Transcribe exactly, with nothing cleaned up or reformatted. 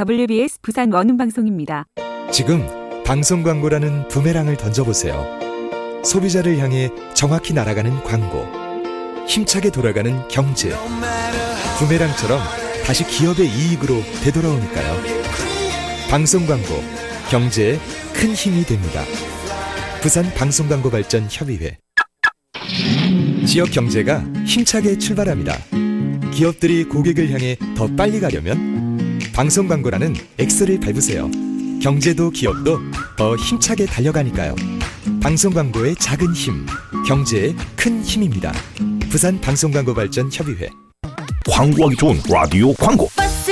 더블유비에스 부산 원음방송입니다. 지금 방송 광고라는 부메랑을 던져보세요. 소비자를 향해 정확히 날아가는 광고, 힘차게 돌아가는 경제. 부메랑처럼 다시 기업의 이익으로 되돌아오니까요. 방송 광고, 경제에 큰 힘이 됩니다. 부산 방송광고발전협의회. 지역 경제가 힘차게 출발합니다. 기업들이 고객을 향해 더 빨리 가려면 방송 광고라는 엑셀을 밟으세요. 경제도 기업도 더 힘차게 달려가니까요. 방송 광고의 작은 힘, 경제의 큰 힘입니다. 부산 방송광고발전협의회. 광고하기 좋은 라디오 광고.